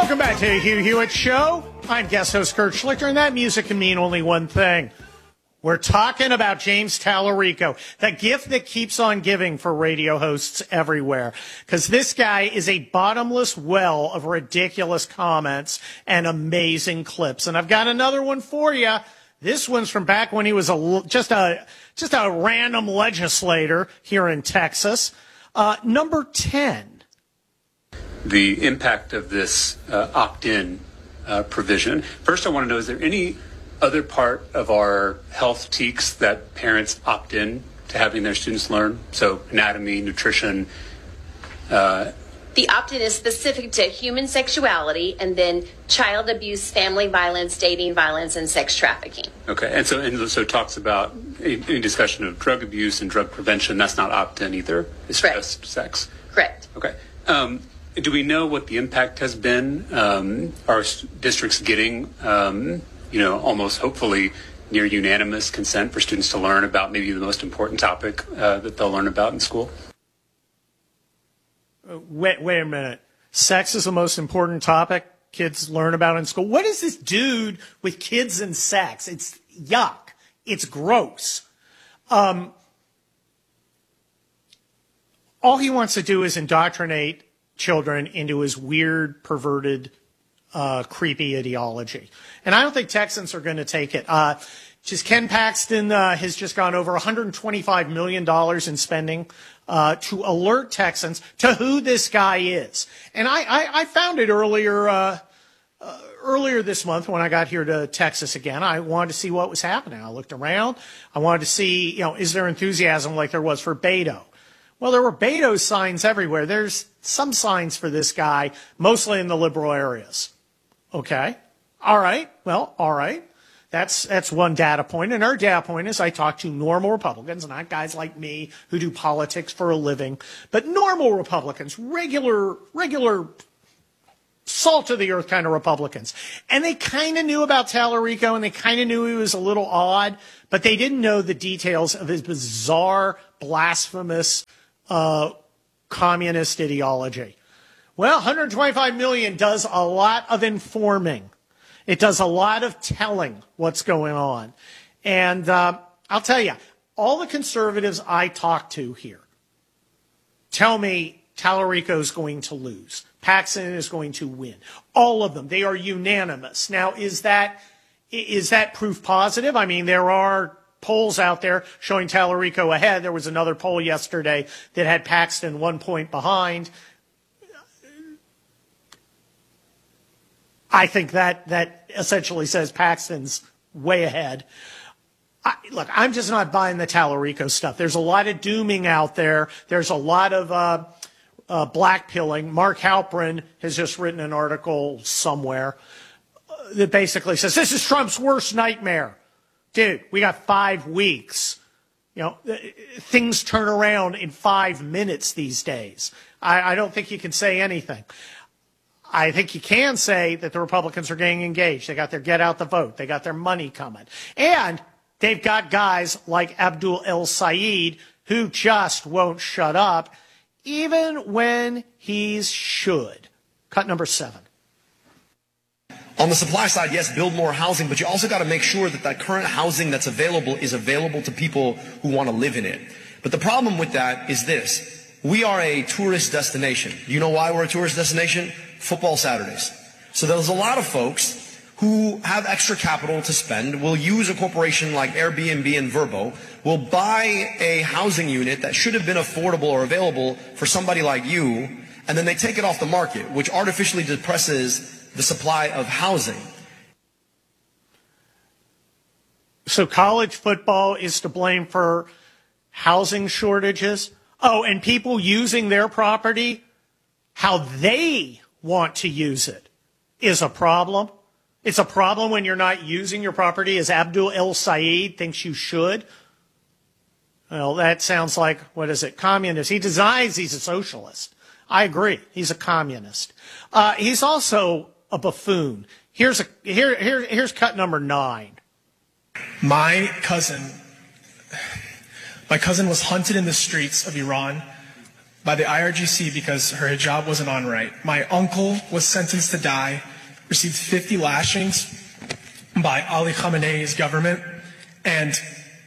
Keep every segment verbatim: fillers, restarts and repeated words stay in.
Welcome back to the Hugh Hewitt Show. I'm guest host Kurt Schlichter, and that music can mean only one thing. We're talking about James Tallarico, the gift that keeps on giving for radio hosts everywhere. Because this guy is a bottomless well of ridiculous comments and amazing clips. And I've got another one for you. This one's from back when he was a, just a just a random legislator here in Texas. Uh, number ten. The impact of this uh, opt-in uh, provision. First, I want to know, is there any other part of our health teaks that parents opt in to having their students learn? So anatomy, nutrition. Uh, the opt-in is specific to human sexuality and then child abuse, family violence, dating violence, and sex trafficking. Okay, and so and so it talks about any discussion of drug abuse and drug prevention. That's not opt-in either. It's Correct. just sex. Correct. Okay. Um, do we know what the impact has been? Um, are districts getting, um, you know, almost hopefully near unanimous consent for students to learn about maybe the most important topic uh, that they'll learn about in school? Uh, wait, wait a minute. Sex is the most important topic kids learn about in school. What is this dude with kids and sex? It's yuck. It's gross. Um, all he wants to do is indoctrinate children into his weird, perverted, uh, creepy ideology. And I don't think Texans are going to take it. Uh, just Ken Paxton uh, has just gone over one hundred twenty-five million dollars in spending uh, to alert Texans to who this guy is. And I, I, I found it earlier uh, uh, earlier this month when I got here to Texas again. I wanted to see what was happening. I looked around. I wanted to see, you know, is there enthusiasm like there was for Beto? Well, there were Beto signs everywhere. There's some signs for this guy, mostly in the liberal areas. Okay. All right. Well, all right. That's, that's one data point. And our data point is I talk to normal Republicans, not guys like me who do politics for a living, but normal Republicans, regular, regular salt of the earth kind of Republicans. And they kind of knew about Tallarico and they kind of knew he was a little odd, but they didn't know the details of his bizarre, blasphemous, uh, communist ideology. Well, one hundred twenty-five million dollars does a lot of informing. It does a lot of telling what's going on. And uh, I'll tell you, all the conservatives I talk to here tell me Tallarico is going to lose. Paxton is going to win. All of them. They are unanimous. Now, is that is that proof positive? I mean, there are polls out there showing Tallarico ahead. There was another poll yesterday that had Paxton one point behind. I think that that essentially says Paxton's way ahead. I, look, I'm just not buying the Tallarico stuff. There's a lot of dooming out there. There's a lot of uh, uh, blackpilling. Mark Halperin has just written an article somewhere uh, that basically says this is Trump's worst nightmare. Dude, we got five weeks. You know, things turn around in five minutes these days. I, I don't think you can say anything. I think you can say that the Republicans are getting engaged. They got their get out the vote. They got their money coming. And they've got guys like Abdul El Sayed who just won't shut up, even when he's should. Cut number seven. On the supply side, yes, build more housing, but you also got to make sure that that current housing that's available is available to people who want to live in it. But the problem with that is this. We are a tourist destination. You know why we're a tourist destination? Football Saturdays. So there's a lot of folks who have extra capital to spend, will use a corporation like Airbnb and Vrbo, will buy a housing unit that should have been affordable or available for somebody like you, and then they take it off the market, which artificially depresses the supply of housing. So college football is to blame for housing shortages? Oh, and people using their property how they want to use it is a problem. It's a problem when you're not using your property as Abdul El Sayed thinks you should. Well, that sounds like, what is it, communist. He denies he's a socialist. I agree. He's a communist. Uh, he's also a buffoon. Here's a here here here's cut number nine. My cousin, my cousin was hunted in the streets of Iran by the I R G C because her hijab wasn't on right. My uncle was sentenced to die, received fifty lashings by Ali Khamenei's government, and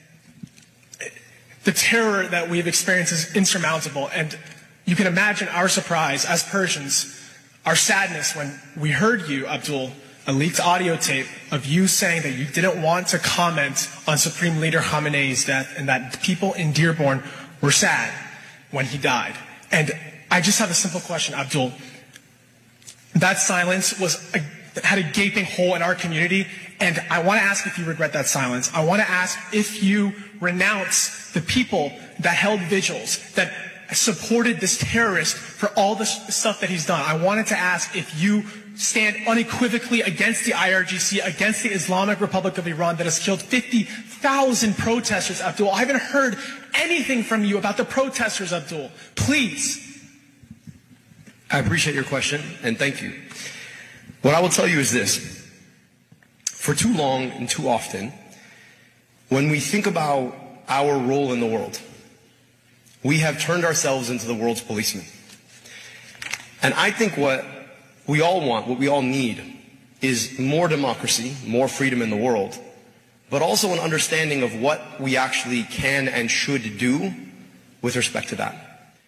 the terror that we've experienced is insurmountable. And you can imagine our surprise as Persians, our sadness when we heard you, Abdul, a leaked audio tape of you saying that you didn't want to comment on Supreme Leader Khamenei's death and that people in Dearborn were sad when he died. And I just have a simple question, Abdul. That silence was a, had a gaping hole in our community, and I want to ask if you regret that silence. I want to ask if you renounce the people that held vigils, that supported this terrorist for all the stuff that he's done. I wanted to ask if you stand unequivocally against the I R G C, against the Islamic Republic of Iran that has killed fifty thousand protesters, Abdul. I haven't heard anything from you about the protesters, Abdul. Please. I appreciate your question, and thank you. What I will tell you is this. For too long and too often, when we think about our role in the world, we have turned ourselves into the world's policemen. And I think what we all want, what we all need, is more democracy, more freedom in the world, but also an understanding of what we actually can and should do with respect to that.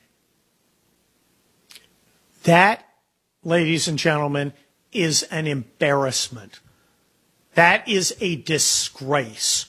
That, ladies and gentlemen, is an embarrassment. That is a disgrace.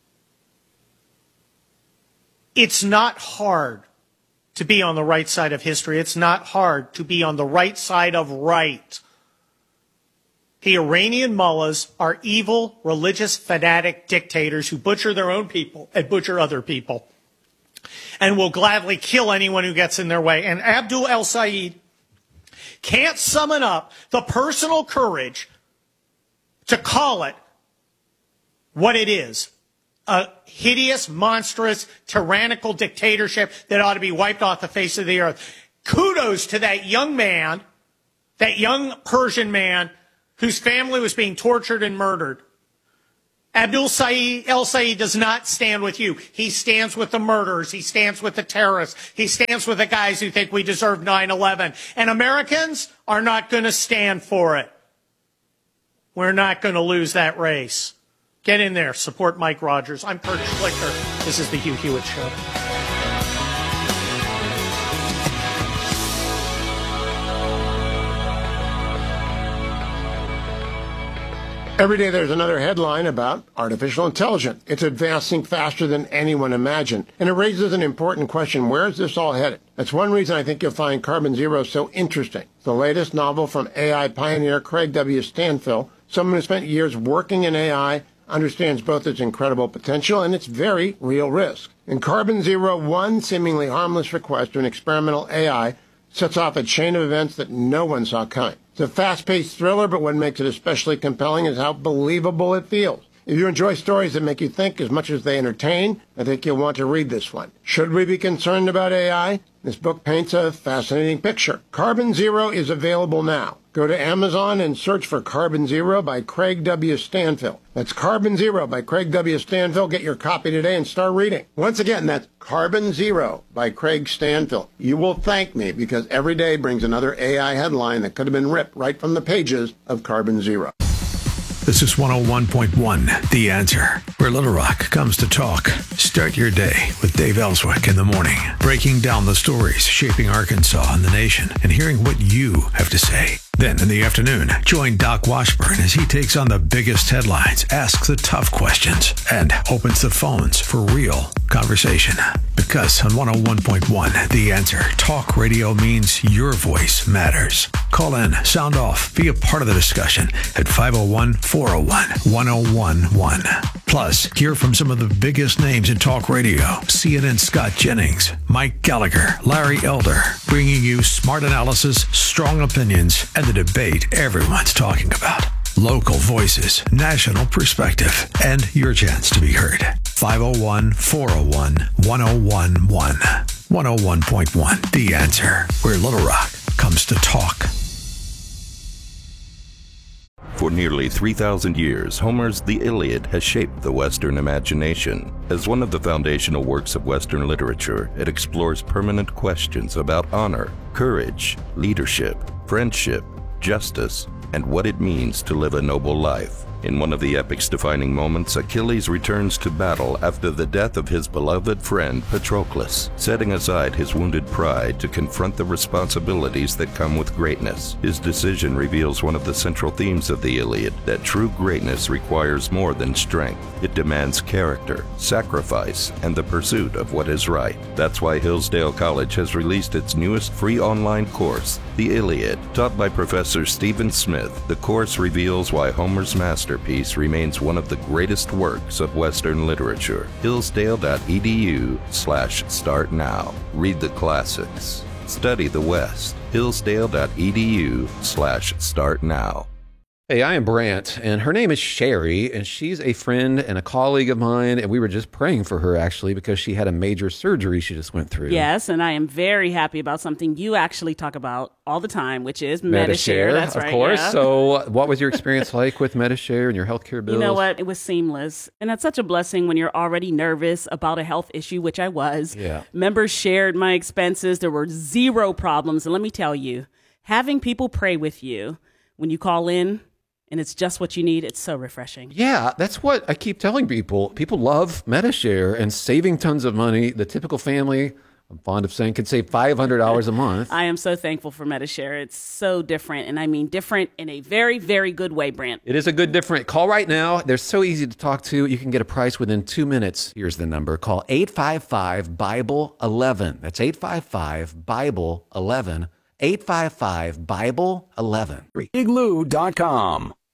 It's not hard to be on the right side of history. It's not hard to be on the right side of right. The Iranian mullahs are evil, religious, fanatic dictators who butcher their own people and butcher other people and will gladly kill anyone who gets in their way. And Abdul El-Sayed can't summon up the personal courage to call it what it is. A hideous, monstrous, tyrannical dictatorship that ought to be wiped off the face of the earth. Kudos to that young man, that young Persian man whose family was being tortured and murdered. Abdul El-Sayed does not stand with you. He stands with the murderers. He stands with the terrorists. He stands with the guys who think we deserve nine eleven. And Americans are not going to stand for it. We're not going to lose that race. Get in there. Support Mike Rogers. I'm Kurt Schlichter. This is the Hugh Hewitt Show. Every day there's another headline about artificial intelligence. It's advancing faster than anyone imagined. And it raises an important question. Where is this all headed? That's one reason I think you'll find Carbon Zero so interesting. The latest novel from A I pioneer Craig W. Stanfill, someone who spent years working in A I, understands both its incredible potential and its very real risk. In Carbon Zero, one seemingly harmless request to an experimental A I sets off a chain of events that no one saw coming. It's a fast-paced thriller, but what makes it especially compelling is how believable it feels. If you enjoy stories that make you think as much as they entertain, I think you'll want to read this one. Should we be concerned about A I? This book paints a fascinating picture. Carbon Zero is available now. Go to Amazon and search for Carbon Zero by Craig W. Stanfill. That's Carbon Zero by Craig W. Stanfill. Get your copy today and start reading. Once again, that's Carbon Zero by Craig Stanfill. You will thank me because every day brings another A I headline that could have been ripped right from the pages of Carbon Zero. This is one oh one point one, The Answer, where Little Rock comes to talk. Start your day with Dave Ellswick in the morning, breaking down the stories shaping Arkansas and the nation and hearing what you have to say. Then in the afternoon, join Doc Washburn as he takes on the biggest headlines, asks the tough questions, and opens the phones for real conversation. Because on one oh one point one, The Answer, talk radio means your voice matters. Call in, sound off, be a part of the discussion at five oh one, four oh one, one oh one one. Plus, hear from some of the biggest names in talk radio. C N N's Scott Jennings, Mike Gallagher, Larry Elder, bringing you smart analysis, strong opinions, and the debate everyone's talking about. Local voices, national perspective, and your chance to be heard. five oh one, four oh one, one oh one one. one oh one point one, The Answer, where Little Rock comes to talk. For nearly three thousand years, Homer's The Iliad has shaped the Western imagination. As one of the foundational works of Western literature, it explores permanent questions about honor, courage, leadership, friendship, justice, and what it means to live a noble life. In one of the epic's defining moments, Achilles returns to battle after the death of his beloved friend Patroclus, setting aside his wounded pride to confront the responsibilities that come with greatness. His decision reveals one of the central themes of the Iliad, that true greatness requires more than strength. It demands character, sacrifice, and the pursuit of what is right. That's why Hillsdale College has released its newest free online course, The Iliad. Taught by Professor Stephen Smith, the course reveals why Homer's masterpiece remains one of the greatest works of Western literature. Hillsdale.edu slash start now. Read the classics. Study the West. Hillsdale.edu slash start now. Hey, I am Brant, and her name is Sherry, and she's a friend and a colleague of mine, and we were just praying for her, actually, because she had a major surgery she just went through. Yes, and I am very happy about something you actually talk about all the time, which is Medi-Share. Medi-Share, That's of right, course. yeah. So what was your experience like with Medi-Share and your healthcare bills? You know what? It was seamless. And that's such a blessing when you're already nervous about a health issue, which I was. Yeah. Members shared my expenses. There were zero problems. And let me tell you, having people pray with you when you call in, and it's just what you need, it's so refreshing. Yeah, that's what I keep telling people. People love Medi-Share and saving tons of money. The typical family, I'm fond of saying, could save five hundred dollars a month. I am so thankful for Medi-Share. It's so different, and I mean different in a very, very good way, Brant. It is a good different. Call right now. They're so easy to talk to. You can get a price within two minutes. Here's the number. Call eight five five, Bible eleven. That's eight five five, Bible eleven. eight five five, Bible eleven. Igloo dot com